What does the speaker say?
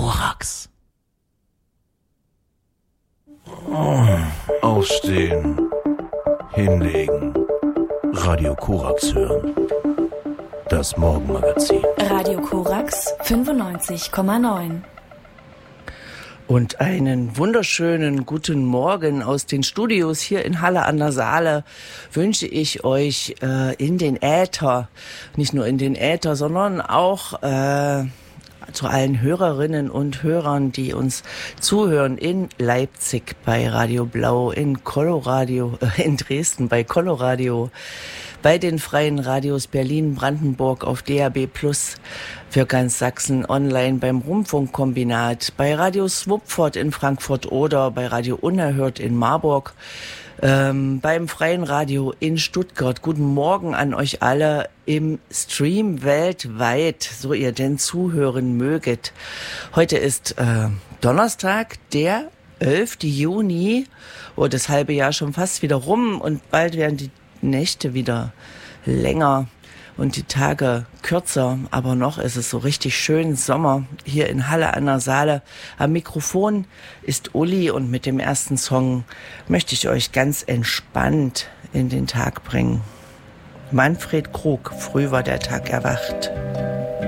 Korax. Aufstehen, hinlegen, Radio Korax hören. Das Morgenmagazin. Radio Korax 95,9. Und einen wunderschönen guten Morgen aus den Studios hier in Halle an der Saale wünsche ich euch in den Äther, nicht nur in den Äther, sondern auch zu allen Hörerinnen und Hörern, die uns zuhören in Leipzig bei Radio Blau, in Dresden bei Coloradio, bei den freien Radios Berlin, Brandenburg auf DAB+ für ganz Sachsen, online beim Rundfunkkombinat, bei Radio Swupford in Frankfurt oder bei Radio Unerhört in Marburg, beim freien Radio in Stuttgart. Guten Morgen an euch alle im Stream weltweit, so ihr denn zuhören möget. Heute ist Donnerstag, der 11. Juni, das halbe Jahr schon fast wieder rum und bald werden die Nächte wieder länger und die Tage kürzer, aber noch ist es so richtig schön Sommer hier in Halle an der Saale. Am Mikrofon ist Uli und mit dem ersten Song möchte ich euch ganz entspannt in den Tag bringen. Manfred Krug, früh war der Tag erwacht.